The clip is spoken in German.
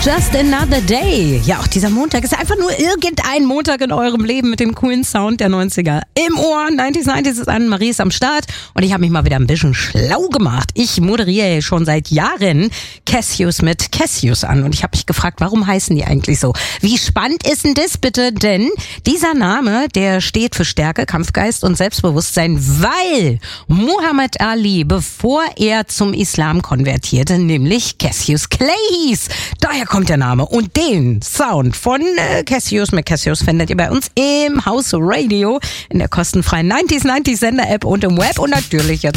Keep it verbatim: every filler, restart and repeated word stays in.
Just Another Day. Ja, auch dieser Montag ist einfach nur irgendein Montag in eurem Leben mit dem coolen Sound der neunziger. Im Ohr, neunzig neunzig ist an, Marie ist am Start und ich habe mich mal wieder ein bisschen schlau gemacht. Ich moderiere schon seit Jahren Cassius mit Cassius an und ich habe mich gefragt, warum heißen die eigentlich so? Wie spannend ist denn das bitte? Denn dieser Name, der steht für Stärke, Kampfgeist und Selbstbewusstsein, weil Muhammad Ali, bevor er zum Islam konvertierte, nämlich Cassius Clay hieß. Daher kommt der Name. Und den Sound von äh, Cassius mit Cassius findet ihr bei uns im Haus Radio in der kostenfreien neunzig neunzig Sender-App und im Web und natürlich jetzt